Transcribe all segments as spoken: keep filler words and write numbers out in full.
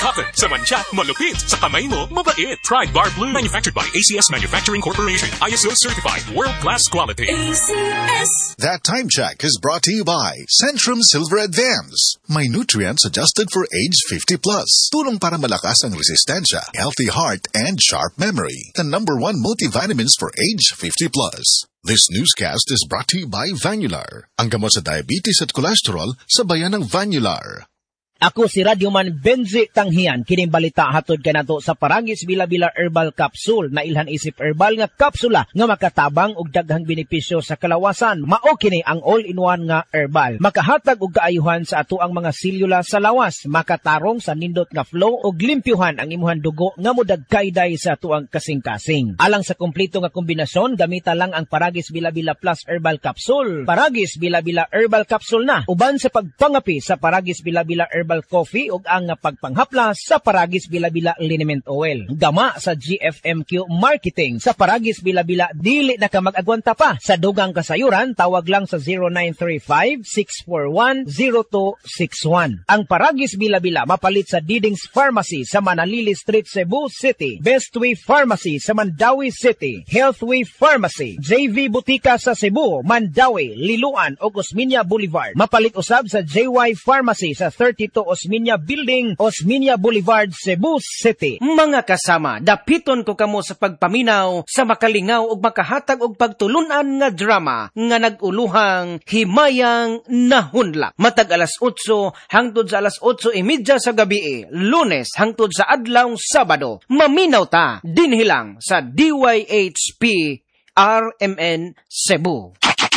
Kapit sa mancha, malupit. Sa kamay mo, mabait. Try Bar Blue. Manufactured by A C S Manufacturing Corporation. I S O certified. World-class quality. A C S. That time check is brought to you by Centrum Silver Advance. May nutrients adjusted for age fifty plus. Tulong para malakas ang resistensya, healthy heart, and sharp memory. The number one multivitamins for age fifty plus. This newscast is brought to you by Vanular. Ang gamot sa diabetes at cholesterol sa bayan ng Vanular. Ako si Radyoman Benzi Tanghian, kining balita hatod kanato sa Paragis Bila-Bila Herbal Capsule na ilhan isip herbal nga kapsula nga makatabang og daghang benepisyo sa kalawasan. Mao kini ang all-in-one nga herbal. Makahatag og kaayuhan sa ato ang mga selula sa lawas, makatarong sa nindot nga flow og limpyuhan ang imuhang dugo nga modagkayday sa ato ang kasing-kasing. Alang sa kompleto nga kombinasyon, gamita lang ang Paragis Bila-Bila Plus Herbal Capsule. Paragis Bila-Bila Herbal Capsule na uban sa pagpangapi sa Paragis Bila-Bila Herbal Coffee ug ang pagpanghapla sa Paragis Bila-Bila Liniment Oil. Gama sa G F M Q Marketing sa Paragis Bila-Bila dili na ka mag-agwanta pa. Sa dugang kasayuran, tawag lang sa zero nine three five, six four one, zero two six one. Ang Paragis Bila-Bila mapalit sa Diding's Pharmacy sa Manalili Street, Cebu City, Bestway Pharmacy sa Mandawi City, Healthway Pharmacy, J V Butika sa Cebu, Mandawi, Liloan ug Osmeña Boulevard. Mapalit usab sa J Y Pharmacy sa thirty-two Osmeña Building, Osmeña Boulevard, Cebu City. Mga kasama, dapiton ko kamo sa pagpaminaw, sa makalingaw ug makahatag og pagtulunan nga drama nga naguluhang Himayang Nahunla. Matag alas otso hangtod sa alas otso imidya sa gabi, Lunes hangtod sa adlaw Sabado. Maminaw ta dinhi lang sa D Y H P R M N Cebu.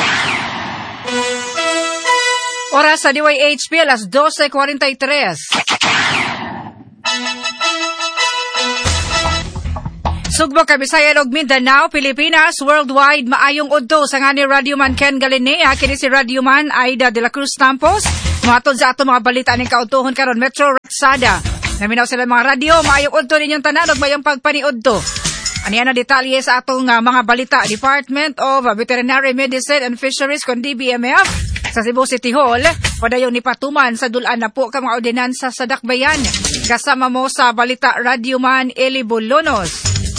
Oras sa D Y H P, alas twelve forty-three. Sugbo, Kabisayan ug Mindanao, Pilipinas, worldwide, maayong udto sa nga ni Radyoman Ken Galinea, kini si Radyoman Aida de la Cruz Tampos. Matod sa ato mga balita ning kautuhon karon Metro Raksada. Naminaw sila mga radyo, maayong udto ninyong tanan ug mayong pagpaniudto. Aniya na detalye sa atong uh, mga balita. Department of Veterinary Medicine and Fisheries kon D B M F sa Cebu City Hall, padayon ni patuman sa dulan na po ka mga ordinansa sa dakbayan. Kasama mo sa balita Radyoman Eli Bolonos.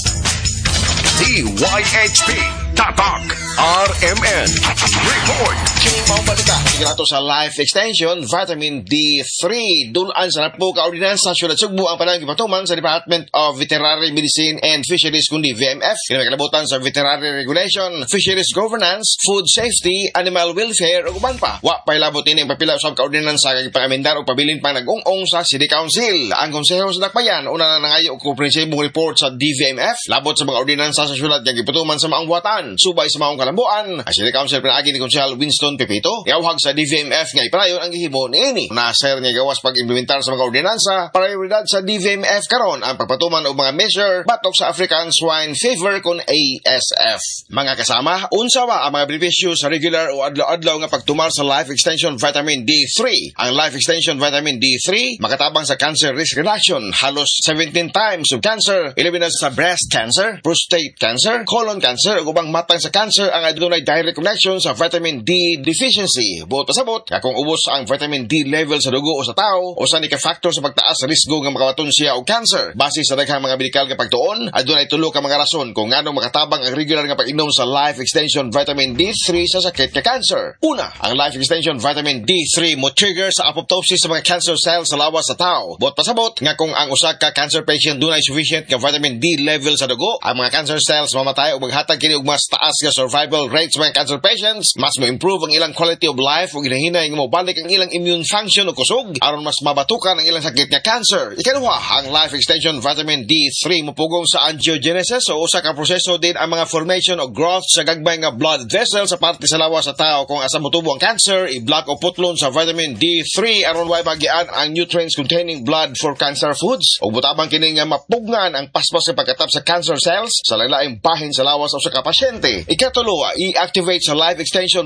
D Y H P Tatak R M N Report. Kining maong balita, sigurato sa Life Extension, Vitamin D three. Dulaan sa napo ka ordinansa sa Syudad Sugbo ang panang gipatuman sa Department of Veterinary Medicine and Fisheries kundi V M F. Kini kalabutan sa Veterinary Regulation, Fisheries Governance, Food Safety, Animal Welfare ug uban pa. Wa pay labot ini ang papila usab ka ordinansa kag pangamendar ug pabilin pang nag-ung-ong sa City Council. Ang konseho sa dakbayan una na nangayo og komprehensibong report sa D V M F labot sa mga ordinansa sa syudad kag gipatuman sa maong buhatan. Subay sa maong kalambuan, ang City Council pinaagi ni Konsehal Winston Pepito, yawhag sa D V M F nga ipanayon ang gihimo niini. Naser nga gawas pag-implementar sa mga ordinansa, prioridad sa D V M F karon ang pagpatuman og mga measure batok sa African Swine Fever kon A S F. Mga kasama, unsa ba ang mga benepisyo sa regular o adlaw-adlaw nga pagtumar sa Life Extension Vitamin D three? Ang Life Extension Vitamin D three makatabang sa cancer risk reduction, halos seventeen times of cancer, eleven sa breast cancer, prostate cancer, colon cancer ug ubang matang sa cancer ang adunay direct connection sa vitamin D deficiency. Buot pasabot, kung ubos ang vitamin D level sa dugo o sa tao, o sa ni ka factor sa pagtaas sa risgo nga makawaton siya og cancer. Base sa daghang mga medikal nga pagtuon, adunay tulo ka mga rason kung ngano makatabang ang regular nga pag-inom sa Life Extension Vitamin D three sa sakit ka cancer. Una, ang Life Extension Vitamin D three mo trigger sa apoptosis sa mga cancer cells sa lawas sa tao. Buot pasabot nga kung ang usa ka cancer patient dunay sufficient nga vitamin D level sa dugo, ang mga cancer cells mamatay o maghatag kini og mas taas nga survival rates sa mga cancer patients, mas mo-improve ang ilang quality of life ug hinahinay nga mobalik ang ilang immune function o kusog aron mas mabatukan ang ilang sakit nga cancer. Ikaduha, ang Life Extension Vitamin D three mopugong sa angiogenesis o usa ka proseso din ang mga formation o growth sa gagbay nga blood vessels sa parte sa lawas sa tao. Kung asa motubo ang cancer, i-block o putlon sa vitamin D three aron way bagian ang nutrients containing blood for cancer foods ug butabang kini nga mapugnan ang paspas sa pagkatap sa cancer cells sa lain-laing bahin sa lawas sa usa ka pasyente. Ikatulo, i-activate sa Life Extension Vitamin D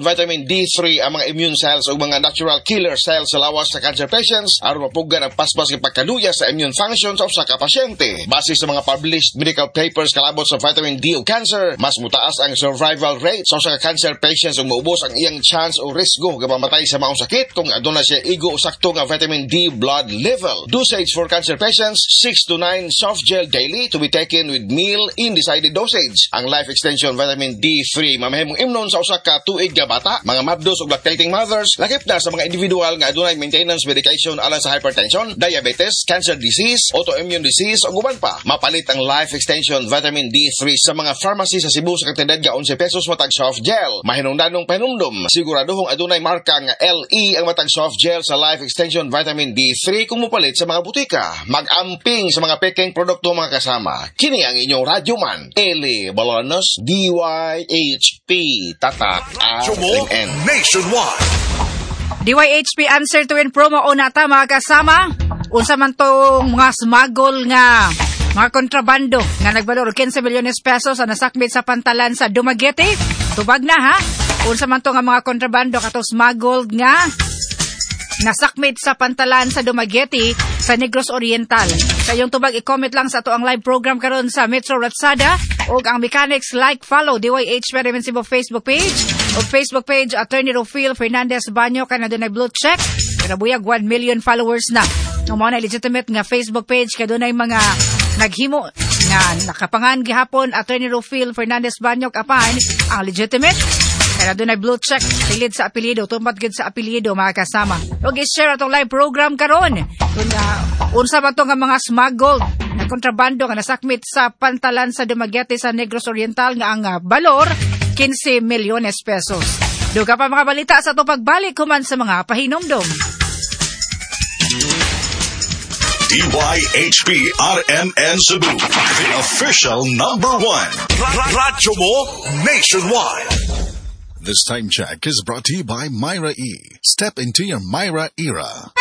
D three ang mga immune cells o mga natural killer cells sa lawas sa cancer patients aron mapugan ang paspas ng pagkaduya sa immune function sa usa ka pasyente. Base sa mga published medical papers kalabot sa vitamin D o cancer, mas mutaas ang survival rate sa usa ka cancer patients ug maubos ang iyang chance o risgo nga mamatay sa maong sakit kung aduna siya igo o sakto nga vitamin D blood level. Dosage for cancer patients, six to nine soft gel daily to be taken with meal in decided dosage. Ang life extension vitamin D three mamahimong imnon sa usa ka tuig nga bata, mga mabdos ug lactating mothers, lakip na sa mga individual nga adunay maintenance medication alang sa hypertension, diabetes, cancer disease, autoimmune disease ug uban pa. Mapalit ang life extension vitamin D three sa mga pharmacy sa Cebu sa kantidad nga eleven pesos matag soft gel. Mahinungdanong pahinumdum, siguraduhong adunay marka nga L E ang matag soft gel sa life extension vitamin D three kung mupalit sa mga butika. Mag-amping sa mga peking produkto mga kasama. Kini ang inyong radyoman, Eli Balonos, D Y H P, Tatak, R M N. Nationwide. D Y H P answer to win promo o nata mga kasama. Unsa man tong mga smuggle nga mga kontrabando nga nagbalor fifteen milyones pesos ang nasakmit sa pantalan sa Dumaguete. Tubag na ha. Unsa man to nga mga kontrabando kato smuggled nga nasakmit sa pantalan sa Dumaguete sa Negros Oriental. Sa iyong tubag i-comment lang sa ato ang live program karon sa Metro Ratsada ug ang mechanics like follow D Y H P Cebu Facebook page o Facebook page Attorney Rufil Fernandez Banyo kana dunay blue check pero buyag one million followers na. Ang mga na legitimate nga Facebook page kay dunay mga naghimo nga nakapangan gihapon Attorney Rufil Fernandez Banyo apan ang legitimate kaya doon ay blue check silid sa apelyido tumpat gid sa apelyido mga kasama. Ug i-share atong live program karon kung uh, unsa ba to nga mga smuggled na kontrabando nga nasakmit sa pantalan sa Dumaguete sa Negros Oriental nga ang uh, balor fifteen milyones pesos. Duga pa mga balita sa atong pagbalik human sa mga pahinomdom. D Y H P R M N Cebu, the official number one. Radyo mo nationwide. This time check is brought to you by Myra E. Step into your Myra era.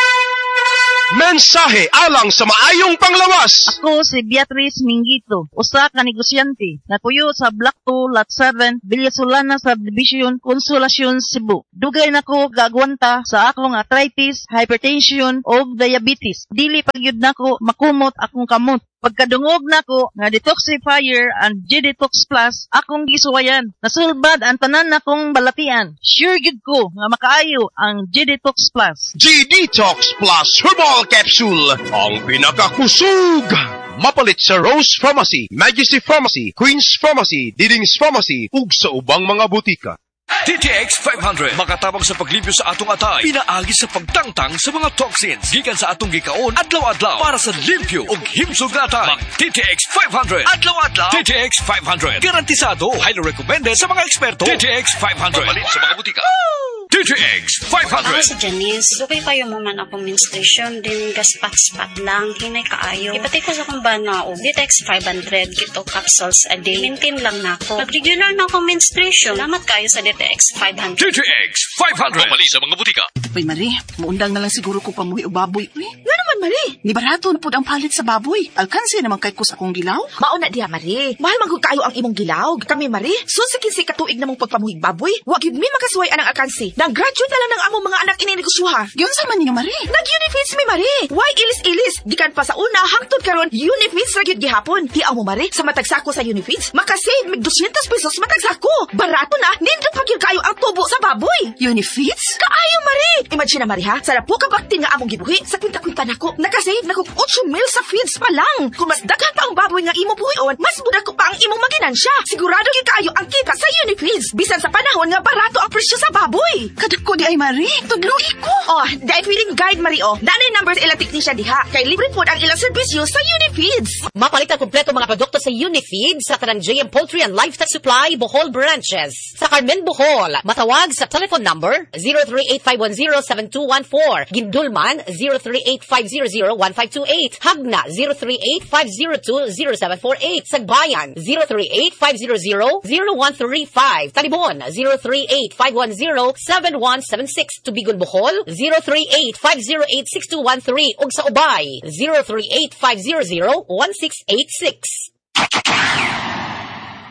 Mensahe alang sa maayong panglawas. Ako si Beatrice Mingito, usa ka negosyante na tuyo sa Block two, Lot seven, Villasolana Subdivision, Consolacion, Cebu. Dugay nako gagwanta sa akong arthritis, hypertension o diabetes. Dili pagyud nako makumot akong kamot. Pagkadungog nako nga detoxifier and G-Detox Plus akong gisuwayan. Nasulbad ang tanan nakong balatian. Sure gid ko nga makaayo ang G-Detox Plus. G-Detox Plus Herbal Capsule, ang pinakakusog. Mapalit sa Rose Pharmacy, Majesty Pharmacy, Queen's Pharmacy, Diding's Pharmacy, ug sa ubang mga butika. T T X five hundred makatabang sa paglimpyo sa atong atay, pinaagi sa pagtangtang sa mga toxins gikan sa atong gikaon adlaw-adlaw para sa limpyo ug himsog nga atay. T T X five hundred adlaw-adlaw. T T X five hundred garantisado, highly recommended sa mga eksperto. T T X five hundred mabalin sa mga butika. T T X five hundred. Ako si Janice. Dugay kayo mo man akong menstruation, din gaspat-spat lang, hinay kaayo. Ipatay ko sa kong bana o T T X five hundred, kito capsules a day. Maintain lang na ako. Pag regular na akong menstruation, salamat kayo sa T T X five hundred. T T X five hundred. Mamali sa mga butika. Uy, Marie, muundang na lang siguro ko pamuhi o baboy. Uy, nga naman, Marie. Ni barato na po ang palit sa baboy. Alkansi naman kay ko sa akong gilaw. Mauna diha, Marie. Mahal man kayo ang imong gilaw. Kami, Marie, susikin si katuig namong pagpamuhig baboy. Wa gyud mi makasuway anang alkansi. Nag-graduate na lang ng among mga anak ininegosyoha. Yun sa man ninyo, Marie. Nag-Unifeeds mi, Marie. Why ilis-ilis? Gikan pa sa una, hangtod karon Unifeeds ra gyud gihapon. Tiaw mo, Marie, sa matagsako sa Unifeeds, makasave mig two hundred pesos matagsako. Barato na, nindot pa gyud kayo ang tubo sa baboy. Unifeeds? Kaayo, Marie. Imagine na, Marie, ha? Sa napo ka bakti nga among gibuhi, sa kwinta-kwinta nako, nakasave nako eight mil sa feeds pa lang. Kung mas daghan pa ang baboy nga imo buhion, mas budak ko pa ang imong maginansya. Sigurado gyud kayo ang kita sa Unifeeds. Bisan sa panahon nga barato ang presyo sa baboy. Kadako di ay, Marie. Tudlugi ko. Oh, dahil feeling guide, Marie, oh. Nanay numbers ilang technician diha. Kay libre po ang ilang serbisyo sa Unifeeds. Mapalit ang kompleto mga produkto sa Unifeeds sa tanang J M Poultry and Livestock Supply, Bohol branches. Sa Carmen, Bohol, matawag sa telephone number zero three eight five one zero seven two one four. Gindulman, zero three eight five zero zero one five two eight. Hagna, zero three eight five zero two zero seven four eight. Sagbayan, zero three eight five zero zero zero one three five. Talibon, zero three eight five one zero seven one seven six. Tubigol, Bohol, zero three eight five zero eight six two one three. Ug sa Ubay, zero three eight five zero zero one six eight six.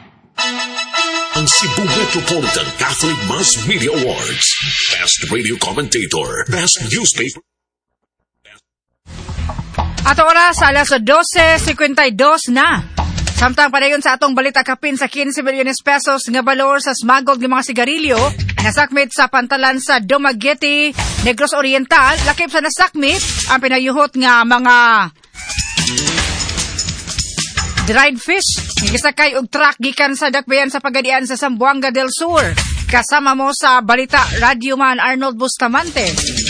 Ang Cebu Metropolitan Catholic Mass Media Awards. Best Radio Commentator. Best Newspaper. Ato oras, alas dose fifty-two na. Samtang padayon sa atong balita kapin sa fifteen milyones pesos nga balor sa smuggled ng mga sigarilyo, nasakmit sa pantalan sa Dumaguete, Negros Oriental, lakip sa nasakmit ang pinayuhot nga mga dried fish. Nagisakay og truck gikan sa dakbayan sa Pagadian sa Zamboanga del Sur. Kasama mo sa balita Radio Man Arnold Bustamante.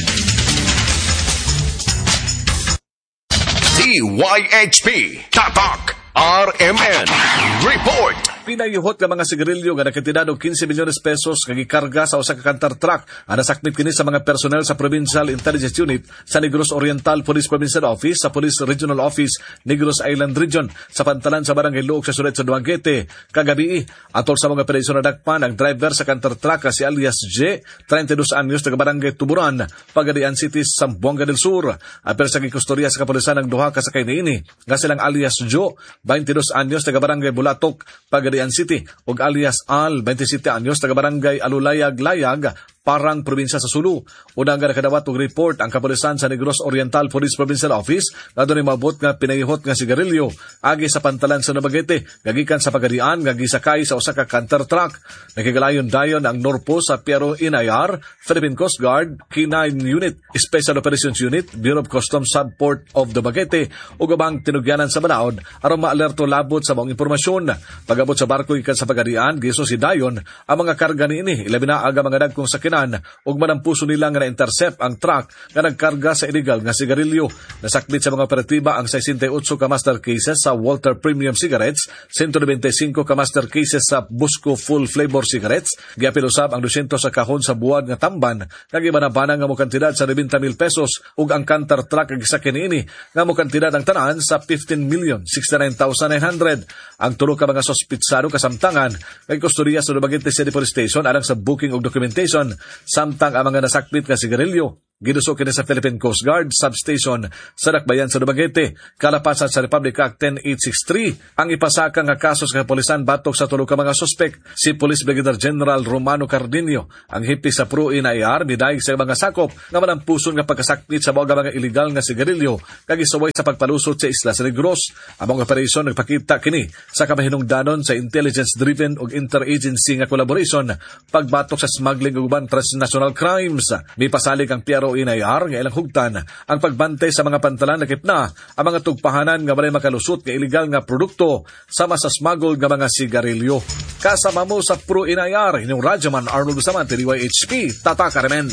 D Y H P Tatak R M N Report. Pinayuhot nga mga sigarilyo nga nakatindad og fifteen milyones pesos nga gikarga sa usa ka canter truck ang nasakmit kini sa mga personnel sa Provincial Intelligence Unit sa Negros Oriental Police Provincial Office sa Police Regional Office Negros Island Region sa pantalan sa Barangay Luok sa Sulet sa Dumaguete kagabi. Atol sa mga operasyon na dakpan ang driver sa canter truck si alias J, thirty-two anyos, taga Barangay Tuburan, Pagadian City, Zamboanga del Sur. Aper sa gikustorya sa kapulisan ang duha ka sakay niini nga silang alias Jo, twenty-two anyos, taga Barangay Bulatok, Pagadian City, ug alias Al, twenty-seven anyos, taga Barangay Alulayag-Layag, Parang, Probinsya sa Sulu. Unang nga nakadawat og report ang kapulisan sa Negros Oriental Police Provincial Office nga doon mabot nga pinayuhot nga sigarilyo agi sa pantalan sa Dumaguete gagikan sa Pagadian nga gisakay sa usa ka canter truck. Nakigalayon dayon ang Norpo sa Piero Inayar, Philippine Coast Guard, K nine Unit, Special Operations Unit, Bureau of Customs Subport of Dumaguete ug ubang tinugyanan sa banaod aron maalerto labot sa mga impormasyon. Pagabot sa barko ikan sa Pagadian, giso si dayon ang mga karga niini, ilabi na aga mga dagkong sakinan ug manampuso nila nga na-intercept ang truck nga nagkarga sa illegal nga sigarilyo. Nasakmit sa mga operatiba ang sixty-eight ka master cases sa Walter Premium Cigarettes, one ninety-five ka master cases sa Busco Full Flavor Cigarettes, giapil usab ang two hundred sa kahon sa buwad nga tamban nga gibanabana nga mo kantidad sa ninety mil pesos ug ang canter truck nga gisakyan niini nga mo kantidad ang tanan sa fifteen million sixty-nine thousand nine hundred. Ang tulo ka mga sospitsado kasamtangan kay kustorya sa Dumaguete City Police Station alang sa booking ug documentation. Samtang ang mga nasakmit nga sigarilyo giduso kini sa Philippine Coast Guard Substation sa Dakbayan sa Dumaguete. Kalapasan sa Republic Act ten eight sixty-three ang ipasaka nga kaso sa kapulisan batok sa tulo ka mga suspek. Si Police Brigadier General Romano Cardinio ang hipi sa Pro Inayar midayeg sa mga sakop nga manampuson nga pagkasakmit sa mga mga illegal nga sigarilyo kag isuway sa pagpalusot sa isla sa Negros. Ang mga operasyon nagpakita kini sa kamahinungdanon sa intelligence-driven ug interagency nga collaboration pagbatok sa smuggling ug uban transnational crimes. May pasalig ang Piero Inayar nga ilang hugtan ang pagbantay sa mga pantalan lakip na ang mga tugpahanan nga walay makalusot nga illegal nga produkto sama sa smuggled nga mga sigarilyo. Kasama mo sa Pro Inayar, inyong Radyo Man Arnold Bustamante, D Y H P Tatak R M N.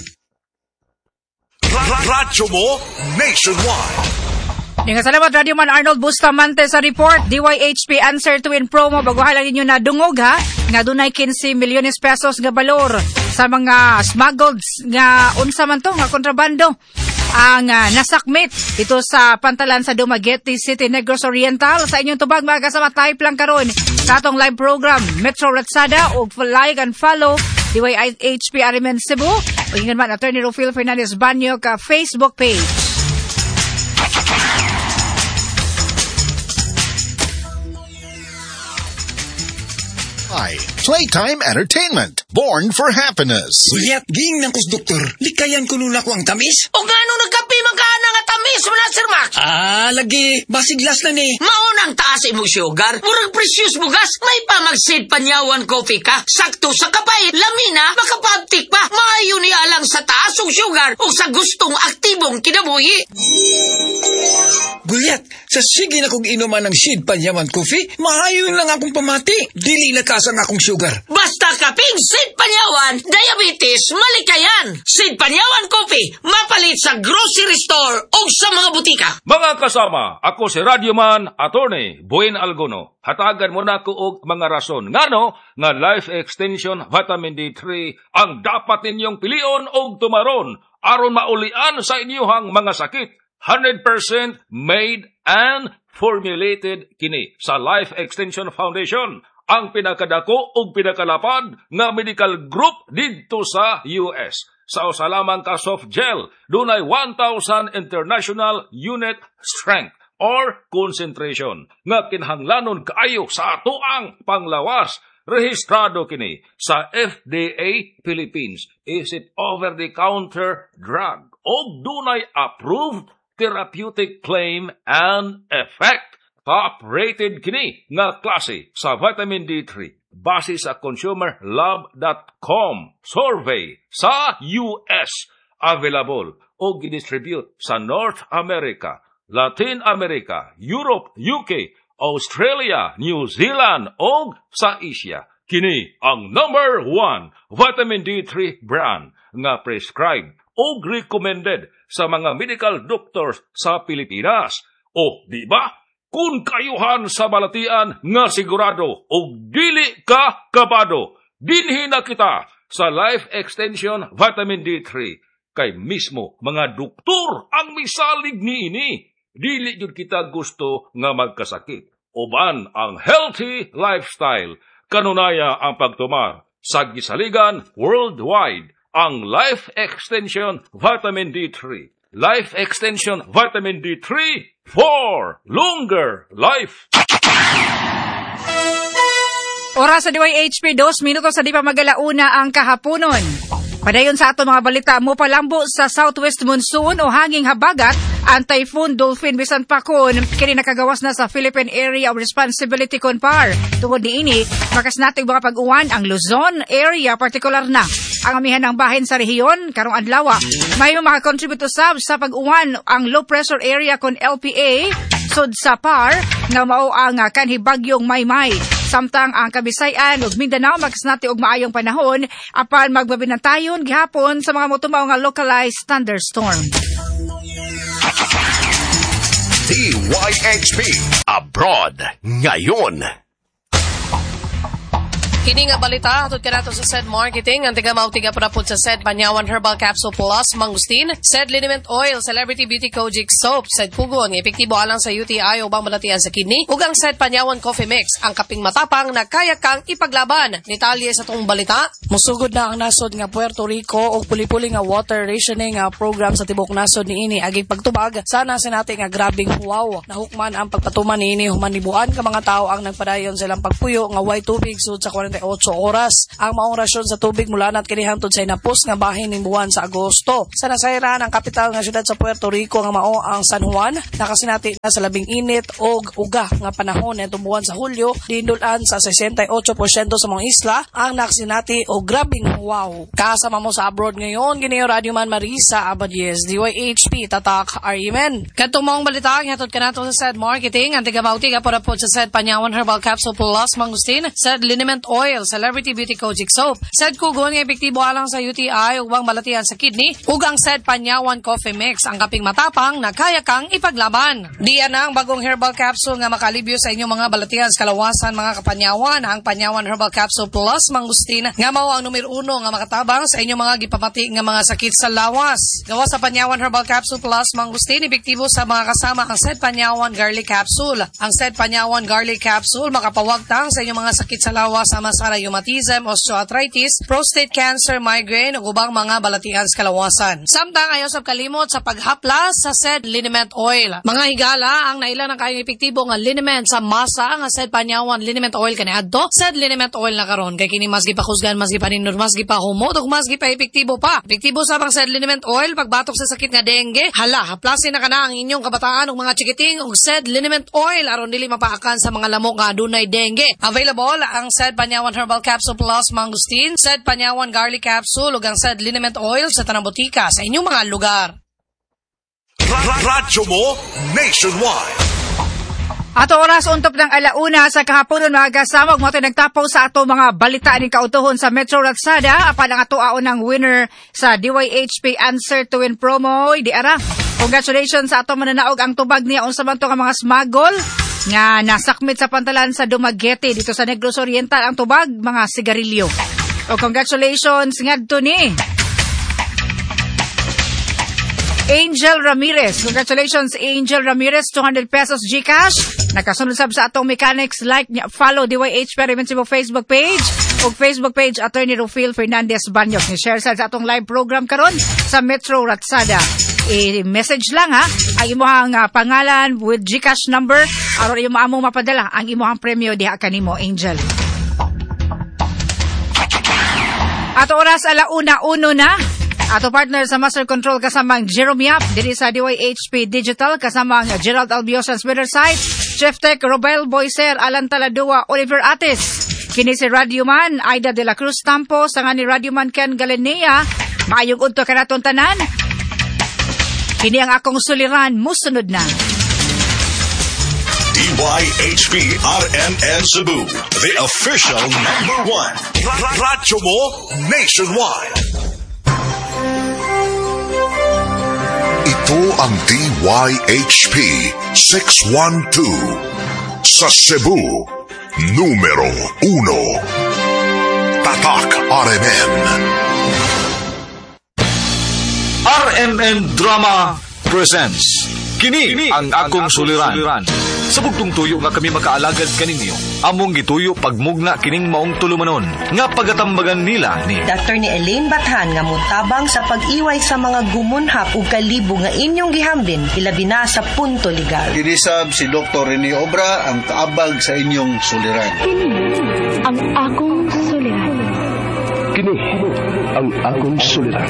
Radyo mo nationwide. Nga salamat Radio Man Arnold Bustamante sa report. D Y H P answer to win promo baguhan lang ninyo na dungog ha nga dunay fifteen milyones pesos nga balor sa mga smuggled nga unsa man to nga kontrabando ang uh, nasakmit ito sa pantalan sa Dumaguete City, Negros Oriental. Sa inyong tubag mga kasama, type lang karon sa atong live program Metro Ratsada o like and follow D Y H P R M N Cebu o ingan man Attorney Rufil Fernandez Banyo ka Facebook page. Playtime Entertainment, born for happiness. Suyat, ging ng kus doktor, likayan ko nula ko ang tamis. O nga nung nagkapi magkana nga tamis mo na, Sir Max? Ah, lagi, basiglas na ni. Maunang taas mo sugar, murag precious bugas, may pamagsid panyawan coffee ka, sakto sa kapay, lamina, makapabtik pa, maayo ni alang sa taas o sugar o sa gustong aktibong kinabuhi. Gulyat, sa sige na kong inuman ng Sid Panyaman Coffee, maayon lang akong pamati. Dili lakasan akong sugar. Basta kaping Sid Panyawan, diabetes, malikayan. Sid Panyawan Coffee, mapalit sa grocery store o sa mga butika. Mga kasama, ako si Radyoman Attorney Buen Algono. Hatagan mo na ko og mga rason. Ngano nga Life Extension Vitamin D three ang dapat ninyong pilion og tumaron aron maulian sa inyuhang mga sakit. one hundred percent made and formulated kini sa Life Extension Foundation, ang pinakadako ug pinakalapad nga medical group didto sa U S. Sa usa lamang ka soft gel, dunay one thousand international unit strength or concentration nga kinahanglanon kaayo sa atoang panglawas rehistrado kini sa F D A Philippines. Is it over-the-counter drug o dunay approved therapeutic claim and effect? Top-rated kini nga klase sa vitamin D three base sa consumer lab dot com survey sa U S. Available o gidistribute sa North America, Latin America, Europe, U K, Australia, New Zealand o sa Asia. Kini ang number one vitamin D three brand nga prescribed o recommended sa mga medical doctors sa Pilipinas. O di ba? Kung kayuhan sa balatian nga sigurado o dili ka kabado, dinhi na kita sa Life Extension Vitamin D three. Kay mismo mga doktor ang misalig niini. Dili jud kita gusto nga magkasakit. Uban ang healthy lifestyle. Kanunaya ang pagtumar sa gisaligan worldwide ang Life Extension Vitamin D three. Life Extension Vitamin D three for longer life. Oras sa D Y H P, dos minutos sa di pa magalauna ang kahaponon. Padayon sa ato mga balita, mo palambo sa southwest monsoon o hanging habagat ang Typhoon Dolphin bisan pa kon kini nakagawas na sa Philippine Area of Responsibility kon P A R. Tungod niini, makas nating mga pag-uwan ang Luzon area partikular na ang amihan ng bahin sa rehiyon karong adlaw. May makakontribute sab sa pag-uwan ang low pressure area kon L P A sud sa P A R nga mao ang kanhi bagyong Maymay. Samtang ang Kabisayan ug Mindanao makasnati og maayong panahon apan magbabinantayon gihapon sa mga motumaw nga localized thunderstorm. D Y H P Abroad ngayon. Kini nga balita hatod kanato sa S E D Marketing ang tiga mautiga pud sa S E D Panyawan Herbal Capsule Plus Mangustin, S E D Liniment Oil, Celebrity Beauty Kojic Soap, S E D Pugon nga epektibo alang sa U T I o bang malatian sa kidney, ug ang S E D Panyawan Coffee Mix ang kaping matapang na kaya kang ipaglaban. Detalye sa tong balita. Musugod na ang nasod nga Puerto Rico og puli-puli nga water rationing nga program sa tibok nasod niini aging pagtubag sana sinati nga grabing wow. Nahukman ang pagpatuman niini human libuan ka mga tawo ang nagpadayon silang pagpuyo nga way tubig sud sa forty-eight oras. Ang maong rasyon sa tubig mula nat kini hangtod sa inapos nga bahin ning buwan sa Agosto. Sa nasayran ang kapital nga syudad sa Puerto Rico nga mao ang San Juan, nakasinati na sa labing init og uga nga panahon nitong buwan sa Hulyo, dindulan sa sixty-eight percent sa mga isla ang nakasinati og grabing wow. Kasama mo sa abroad ngayon, giniyo Radio Man Marisa Abadies, D Y H P Tatak Arimen. Kadtong maong balita hatod kanato sa S E D Marketing ang tiga mautiga para po sa S E D Panyawan Herbal Capsule Plus Mangustin, S E D Liniment Oil, Celebrity Beauty Kojic Soap, S E D Kugon nga epektibo alang sa U T I ug bang malatian sa kidney, ug ang S E D Panyawan Coffee Mix ang kaping matapang na kaya kang ipaglaban. Diyan ang bagong herbal capsule nga makalibyo sa inyong mga balatian sa kalawasan mga kapanyawan, ang Panyawan Herbal Capsule Plus Mangustin nga mao ang numero uno nga makatabang sa inyong mga gipamati nga mga sakit sa lawas. Gawa sa Panyawan Herbal Capsule Plus Mangustin epektibo sa mga kasama ang S E D Panyawan Garlic Capsule. Ang S E D Panyawan Garlic Capsule makapawagtang sa inyong mga sakit sa lawas sama sa rheumatism, osteoarthritis, prostate cancer, migraine ug ubang mga balatian sa kalawasan. Samtang ayo sa kalimot sa paghaplas sa S E D Liniment Oil. Mga higala ang naila ng kayong epektibo nga liniment sa masa nga S E D Panyawan Liniment Oil kaniadto. S E D Liniment Oil na karon kay kini mas gipakusgan, mas gipaninor, mas gipahumot ug mas gipa epektibo pa. Epektibo sa bang S E D Liniment Oil pagbatok sa sakit nga dengue. Hala, haplasin na kana ang inyong kabataan ug mga chikiting ug S E D Liniment Oil aron dili mapaakan sa mga lamok nga adunay dengue. Available ang S E D Panyawan Herbal Capsule Plus Mangustin, S E D Panyawan Garlic Capsule ug ang S E D Liniment Oil sa tanang botika sa inyong mga lugar. Radyo mo nationwide. Ato oras untop ng alauna sa kahaponon mga kasama, mo nagtapaw sa ato mga balita ning kautuhon sa Metro Ratsada apan ang ato aon ng winner sa D Y H P Answer to Win promo di ara. Congratulations sa ato mananaog ang tubag niya unsa man to nga mga smuggle nga nasakmit sa pantalan sa Dumaguete dito sa Negros Oriental ang tubag mga sigarilyo. O congratulations ngadto ni Angel Ramirez. Congratulations Angel Ramirez, two hundred pesos GCash. Nakasunod sab sa atong mechanics, like niya, follow D Y H P Arimen sa Facebook page o Facebook page Attorney Rufil Fernandez Banyok. Ni share sa atong live program karon sa Metro Ratsada. I-message lang ha ang imuhang uh, pangalan with GCash number aron imo amo mapadala ang imuhang premyo diha kanimo Angel. Ato oras alauna uno na. Ato partner sa Master Control kasamang Jerome Yap, diri sa D Y H P Digital kasamang Gerald Albiosa sa Twitter site, Chef Tech, Robel Boyser, Alan Taladua, Oliver Atis. Kini si Radio Man, Aida de la Cruz Tampo, sa nga ni Radio Man Ken Galinea. Maayong udto ka naton tanan. Kini ang akong suliran, musunod na. D Y H P R M N Cebu, the official number one. Radyo mo nationwide. Ito ang D Y H P six one two sa Cebu, numero uno. Tatak R M N. R M N Drama presents Kini, ang akong suliran. Sa bugtong tuyo nga kami makaalagad kaninyo, among gituyo pagmugna kining maong tulumanon nga pagatambagan nila ni Doctor ni Elaine Bathan nga mutabang sa pag-iway sa mga gumunhap ug kalibo nga inyong gihambin ilabi na sa punto legal. Dinisab si Doktor Rene Obra ang kaabag sa inyong suliran. Kini ang akong suliran. Kini ang akong suliran.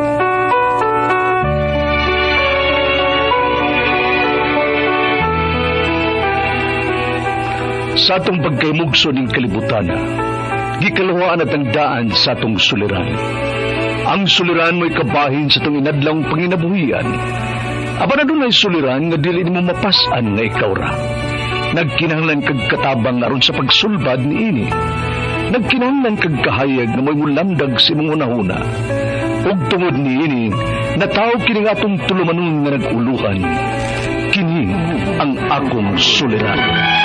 Sa atong pagkaymugso ng kalibutan, gikalawaan at ang daan sa atong suliran. Ang suliran mo'y kabahin sa itong inadlang panginabuhian. Aba na doon ay suliran nga dili mo mapasan nga ikaw ra. Nagkinahanglan kag katabang aron sa pagsulbad ni ini. Nagkinahanglan kag kahayag na mo'y mulamdag sa imong unahuna. Ug tungod ni ini, natawag kini nga atong tulumanon nga nag-uluhan. Kini ang akong suliran.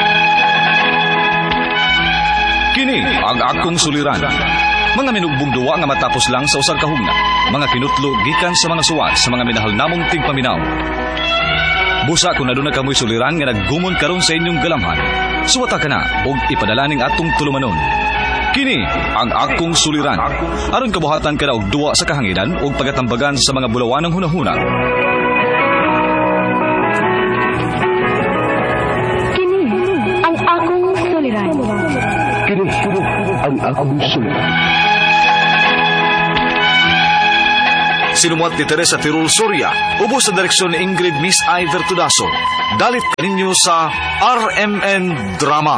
Kini ang akong suliran. Mga minugbong duwa nga matapos lang sa usag kahugna. Mga kinutlo gikan sa mga suwat sa mga minahal namong tigpaminaw. Busa kung naduna kamoy suliran nga naggumon karon sa inyong galamhan. Suwata ka na og ipadala ning atong tulumanon. Kini ang akong suliran. Aron kabuhatan ka na og duwa sa kahanginan og pagatambagan sa mga bulawanang hunahuna. Kini ang akong suliran. Kini ang akong suliran. Sinumuat ni Teresa Tirul Soria, ubos sa direksyon ni Ingrid Miss Iver Tudaso. Dalit kaninyo sa R M N Drama.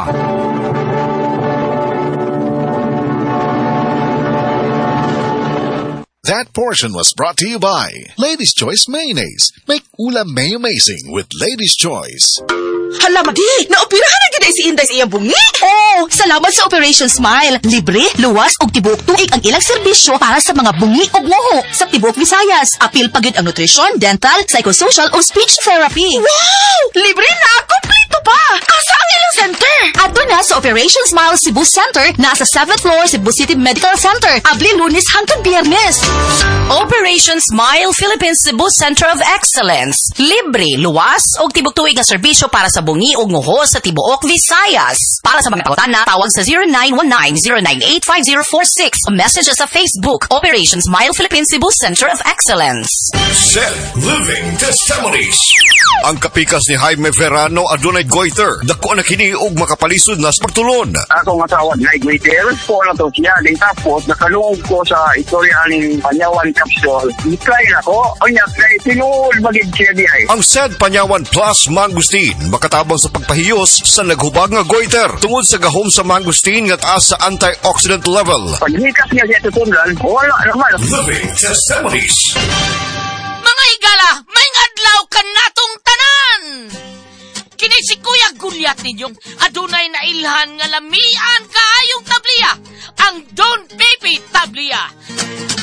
That portion was brought to you by Lady's Choice Mayonnaise. Make ulam may amazing with Lady's Choice. Hala, Madi! Naoperahan na gina si Inday sa iyang bungi! Oo! Salamat sa Operation Smile. Libre, luwas ug tibuok tuig ang ilang serbisyo para sa mga bungi ug nguho sa tibuok Visayas. Apil pagid ang nutrition, dental, psychosocial o speech therapy. Wow! Libre na! Kompleto pa! Asa ang ilang center? Adto na sa Operation Smile Cebu Center, nasa seventh floor Cebu City Medical Center. Abli Lunes hangtod Biyernes. Operation Smile Philippines Cebu Center of Excellence. Libre, luwas ug tibuok tuig nga serbisyo para sa bungi ug nguho sa tibuok Visayas. Para sa mga pangutana, tawag sa zero nine one nine, zero nine eight, five zero four six o message sa Facebook, Operation Smile Philippines Cebu Center of Excellence. Set Living Testimonies. Ang kapikas ni Jaime Verano adunay goiter. Dako na kini og makapalisod na sa pagtulon. Ako nga tawag na goiter. Po na to siya. Din tapos nakalungog ko sa istorya ng Panyawan Capsule. I-try na ko. O niya, kaya tinul magig siya di ay. Ang said Panyawan Plus Mangustin makatabang sa pagpahiyos sa naghubag nga goiter tungod sa gahom sa mangustin nga taas sa antioxidant level. Paghikas niya siya tutundan, wala naman. Living Testimonies. Mga higala, may adlaw ka natong tanan! Kini si Kuya Gulyat ninyong adunay na ilhan nga lamian kaayong tabliya, ang Don Baby Tabliya.